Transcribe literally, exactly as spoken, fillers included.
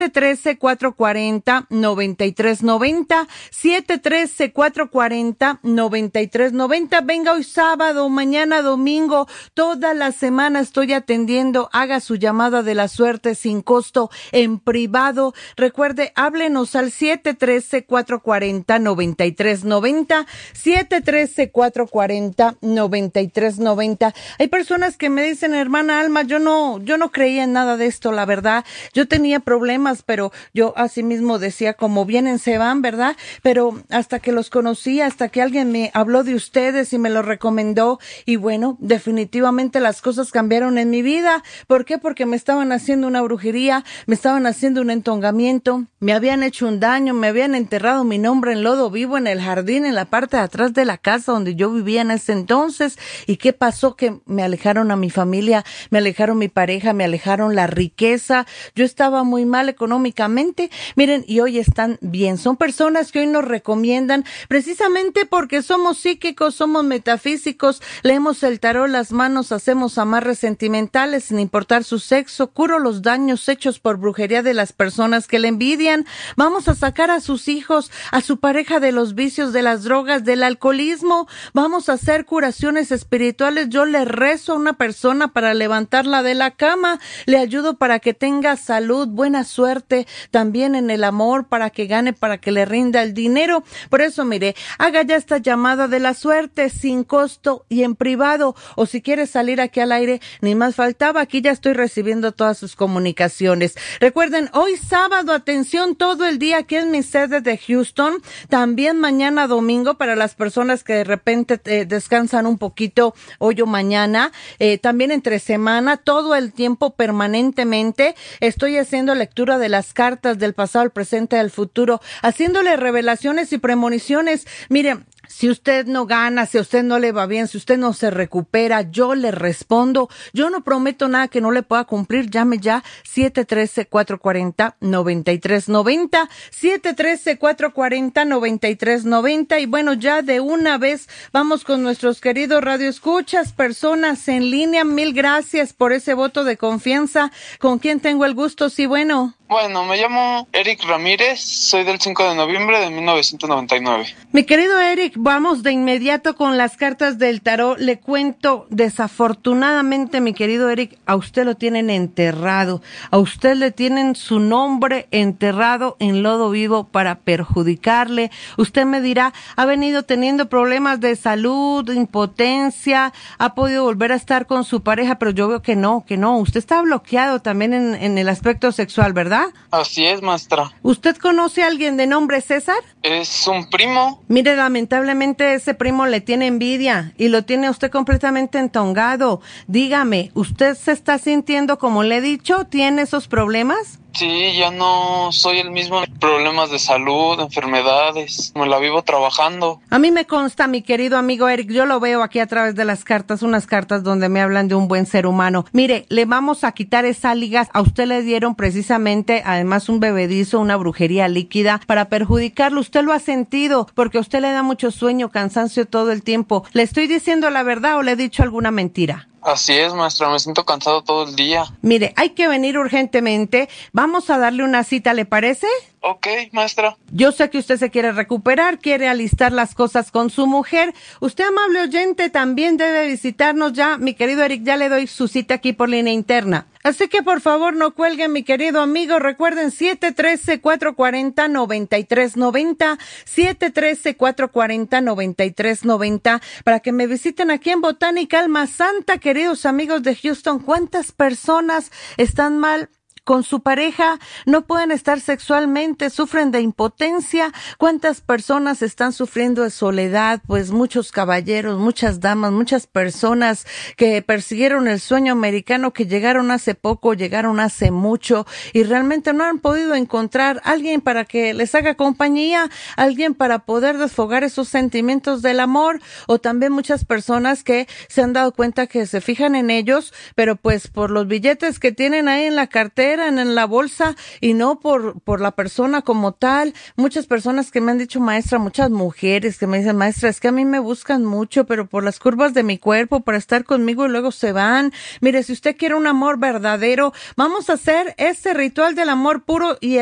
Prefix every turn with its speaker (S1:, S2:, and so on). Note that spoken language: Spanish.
S1: siete uno tres, cuatro cuatro cero, nueve tres nueve cero, siete uno tres, cuatro cuatro cero, nueve tres nueve cero. Venga hoy sábado, mañana domingo, toda la semana estoy atendiendo. Haga su llamada de la suerte sin costo en privado. Recuerde, háblenos al siete uno tres, cuatro cuatro cero, nueve tres nueve cero, siete uno tres, cuatro cuatro cero, nueve tres nueve cero. Hay personas que me dicen, hermana Alma, yo no, yo no creía en nada de esto, la verdad. Yo tenía problemas, pero yo así mismo decía, como vienen se van, ¿verdad? Pero hasta que los conocí, hasta que alguien me habló de ustedes y me lo recomendó, y bueno, definitivamente las cosas cambiaron en mi vida. ¿Por qué? Porque me estaban haciendo una brujería, me estaban haciendo un entongamiento, me habían hecho un daño, me habían enterrado mi nombre en lodo vivo en el jardín, en la parte de atrás de la casa donde yo vivía en ese entonces. ¿Y qué pasó? Que me alejaron a mi familia, me alejaron mi pareja, me alejaron la riqueza. Yo estaba muy mal económicamente. Miren, y hoy están bien. Son personas que hoy nos recomiendan, precisamente porque somos psíquicos, somos metafísicos, leemos el tarot, las manos, hacemos amarres sentimentales sin importar su sexo, curo los daños hechos por brujería de las personas que le envidian. Vamos a sacar a sus hijos, a su pareja de los vicios, de las drogas, del alcoholismo. Vamos a hacer curaciones espirituales. Yo le rezo a una persona para levantarla de la cama, le ayudo para que tenga salud, buena suerte, también en el amor, para que gane, para que le rinda el dinero. Por eso, mire, haga ya esta llamada de la suerte sin costo y en privado, o si quiere salir aquí al aire, ni más faltaba, aquí ya estoy recibiendo todas sus comunicaciones. Recuerden, hoy sábado, atención, todo el día aquí en mi sede de Houston, también mañana domingo para las personas que de repente eh, descansan un poquito hoy o mañana, eh, también entre semana, todo el tiempo, permanentemente, estoy haciendo lectura de las cartas del pasado, el presente, del futuro, haciéndole revelaciones y premoniciones. Miren, si usted no gana, si a usted no le va bien, si usted no se recupera, yo le respondo. Yo no prometo nada que no le pueda cumplir. Llame ya siete uno tres, cuatro cuatro cero, nueve tres nueve cero, siete uno tres, cuatro cuatro cero, nueve tres nueve cero. Y bueno, ya de una vez vamos con nuestros queridos radioescuchas, personas en línea. Mil gracias por ese voto de confianza. ¿Con quién tengo el gusto? Sí, bueno.
S2: Bueno, me llamo Eric Ramírez, soy del cinco de noviembre de mil novecientos noventa y nueve.
S1: Mi querido Eric, vamos de inmediato con las cartas del tarot. Le cuento, desafortunadamente, mi querido Eric, a usted lo tienen enterrado. A usted le tienen su nombre enterrado en lodo vivo para perjudicarle. Usted me dirá, ha venido teniendo problemas de salud, impotencia, ha podido volver a estar con su pareja, pero yo veo que no, que no. Usted está bloqueado también en, en el aspecto sexual, ¿verdad?
S2: Así es, maestra.
S1: ¿Usted conoce a alguien de nombre César?
S2: Es un primo.
S1: Mire, lamentablemente ese primo le tiene envidia y lo tiene usted completamente entongado. Dígame, ¿usted se está sintiendo, como le he dicho, tiene esos problemas?
S2: Sí, ya no soy el mismo. Problemas de salud, enfermedades, me la vivo trabajando.
S1: A mí me consta, mi querido amigo Eric, yo lo veo aquí a través de las cartas, unas cartas donde me hablan de un buen ser humano. Mire, le vamos a quitar esa liga. A usted le dieron precisamente, además, un bebedizo, una brujería líquida para perjudicarlo. Usted lo ha sentido porque a usted le da mucho sueño, cansancio todo el tiempo. ¿Le estoy diciendo la verdad o le he dicho alguna mentira?
S2: Así es, maestra, me siento cansado todo el día.
S1: Mire, hay que venir urgentemente. Vamos a darle una cita, ¿le parece?
S2: Ok, maestra.
S1: Yo sé que usted se quiere recuperar, quiere alistar las cosas con su mujer. Usted, amable oyente, también debe visitarnos ya. Mi querido Eric, ya le doy su cita aquí por línea interna. Así que, por favor, no cuelguen, mi querido amigo. Recuerden, siete uno tres, cuatro cuatro cero, nueve tres nueve cero, siete uno tres, cuatro cuatro cero, nueve tres nueve cero, para que me visiten aquí en Botánica Alma Santa, queridos amigos de Houston. ¿Cuántas personas están mal con su pareja, no pueden estar sexualmente, sufren de impotencia? ¿Cuántas personas están sufriendo de soledad? Pues muchos caballeros, muchas damas, muchas personas que persiguieron el sueño americano, que llegaron hace poco, llegaron hace mucho y realmente no han podido encontrar alguien para que les haga compañía, alguien para poder desfogar esos sentimientos del amor. O también muchas personas que se han dado cuenta que se fijan en ellos, pero pues por los billetes que tienen ahí en la cartera, quieran en la bolsa y no por, por la persona como tal. Muchas personas que me han dicho, maestra, muchas mujeres que me dicen, maestra, es que a mí me buscan mucho, pero por las curvas de mi cuerpo, para estar conmigo y luego se van. Mire, si usted quiere un amor verdadero, vamos a hacer este ritual del amor puro y